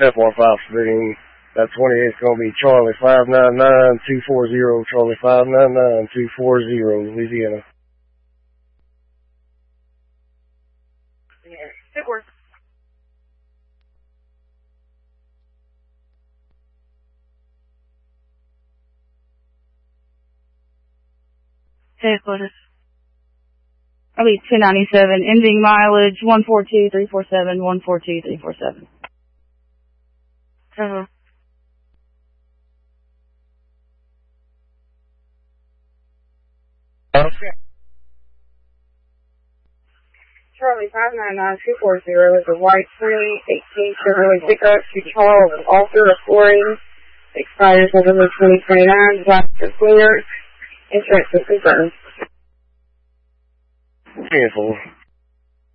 F-15 speeding. That 28's going to be Charlie 599-240, Charlie 599-240, Louisiana. Yeah, good work. Headquarters. I'll be 1097, ending mileage 142347, 142347. Okay. Charlie 599-240 is a white 2018 Chevrolet pickup to Charles with all through flooring. Expires November 2029. Black is clear. Insurance is confirmed. Cancel.